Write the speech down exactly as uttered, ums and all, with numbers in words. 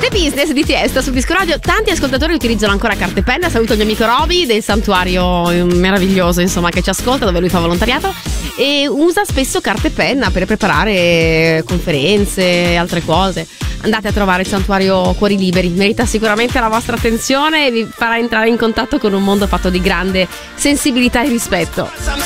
The Business di Tiësto su Disco Radio. Tanti ascoltatori utilizzano ancora carta e penna. Saluto il mio amico Roby del santuario meraviglioso, insomma, che ci ascolta, dove lui fa volontariato e usa spesso carta e penna per preparare conferenze e altre cose. Andate a trovare il santuario Cuori Liberi, merita sicuramente la vostra attenzione e vi farà entrare in contatto con un mondo fatto di grande sensibilità e rispetto.